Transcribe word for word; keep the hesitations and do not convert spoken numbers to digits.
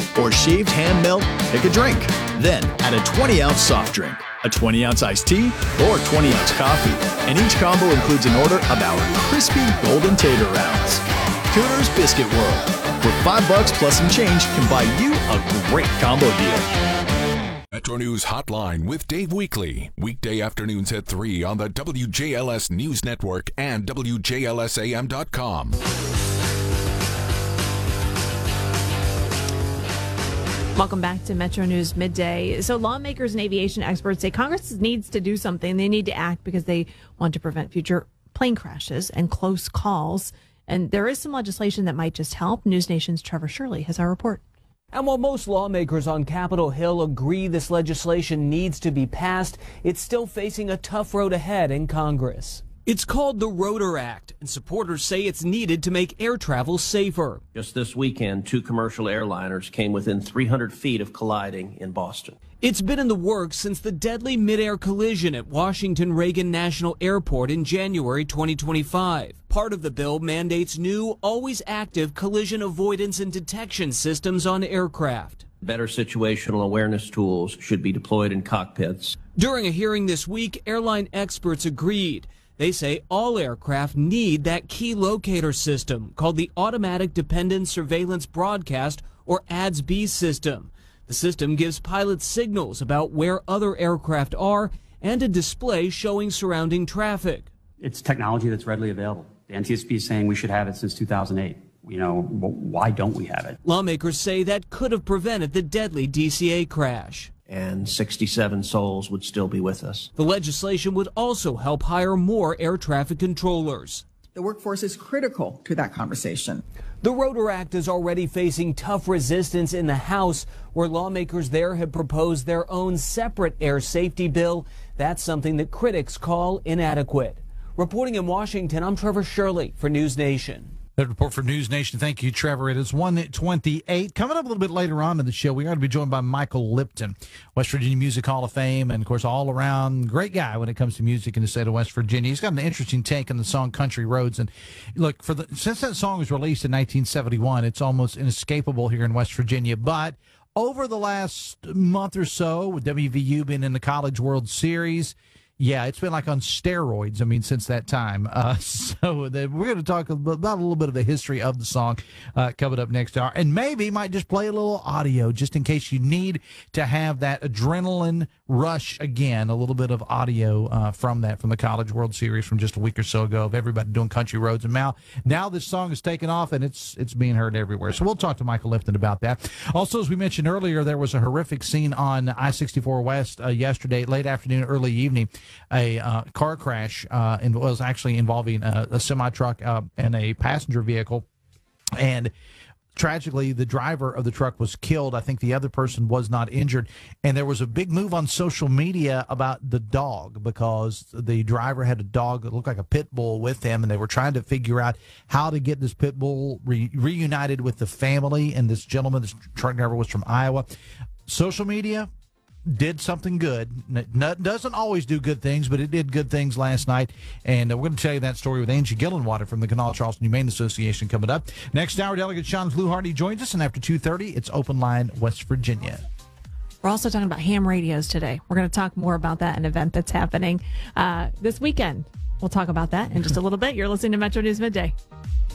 or shaved ham melt, pick a drink. Then add a twenty ounce soft drink, a twenty ounce iced tea, or twenty ounce coffee. And each combo includes an order of our crispy golden tater rounds. Cooter's Biscuit World, where five bucks plus some change can buy you a great combo deal. Metro News Hotline with Dave Weekley. Weekday afternoons at three on the W J L S News Network and W J L S A M dot com. Welcome back to Metro News Midday. So lawmakers and aviation experts say Congress needs to do something. They need to act because they want to prevent future plane crashes and close calls. And there is some legislation that might just help. News Nation's Trevor Shirley has our report. And while most lawmakers on Capitol Hill agree this legislation needs to be passed, it's still facing a tough road ahead in Congress. It's called the Rotor Act, and supporters say it's needed to make air travel safer. Just this weekend, two commercial airliners came within three hundred feet of colliding in Boston. It's been in the works since the deadly mid-air collision at Washington Reagan National Airport in January twenty twenty-five. Part of the bill mandates new, always active collision avoidance and detection systems on aircraft. Better situational awareness tools should be deployed in cockpits. During a hearing this week, airline experts agreed. They say all aircraft need that key locator system called the Automatic Dependent Surveillance Broadcast, or A D S B system. The system gives pilots signals about where other aircraft are and a display showing surrounding traffic. It's technology that's readily available. The N T S B is saying we should have it since two thousand eight. You know, why don't we have it? Lawmakers say that could have prevented the deadly D C A crash. And sixty-seven souls would still be with us. The legislation would also help hire more air traffic controllers. The workforce is critical to that conversation. The Rotor Act is already facing tough resistance in the House, where lawmakers there have proposed their own separate air safety bill. That's something that critics call inadequate. Reporting in Washington, I'm Trevor Shirley for News Nation. That report for News Nation. Thank you, Trevor. It is one twenty-eight. Coming up a little bit later on in the show, we are going to be joined by Michael Lipton, West Virginia Music Hall of Fame, and, of course, all-around great guy when it comes to music in the state of West Virginia. He's got an interesting take on the song Country Roads. And, look, for the since that song was released in nineteen seventy-one, it's almost inescapable here in West Virginia. But over the last month or so, with W V U being in the College World Series, yeah, it's been like on steroids, I mean, since that time. Uh, so the, we're going to talk about a little bit of the history of the song uh, coming up next hour. And maybe might just play a little audio just in case you need to have that adrenaline rush again, a little bit of audio uh, from that, from the College World Series from just a week or so ago of everybody doing Country Roads. And now, now this song is taken off, and it's it's being heard everywhere. So we'll talk to Michael Lipton about that. Also, as we mentioned earlier, there was a horrific scene on I sixty-four West uh, yesterday, late afternoon, early evening. A uh, car crash uh, and was actually involving a, a semi-truck uh, and a passenger vehicle. And tragically, the driver of the truck was killed. I think the other person was not injured. And there was a big move on social media about the dog, because the driver had a dog that looked like a pit bull with him, and they were trying to figure out how to get this pit bull re- reunited with the family. And this gentleman, this truck driver, was from Iowa. Social media did something good. It doesn't always do good things, but it did good things last night. And uh, we're going to tell you that story with Angie Gillenwater from the Kanawha Charleston Humane Association coming up. Next hour, Delegate Sean Fluharty joins us, and after two thirty, it's Open Line West Virginia. We're also talking about ham radios today. We're going to talk more about that, an event that's happening uh, this weekend. We'll talk about that in just a little bit. You're listening to Metro News Midday.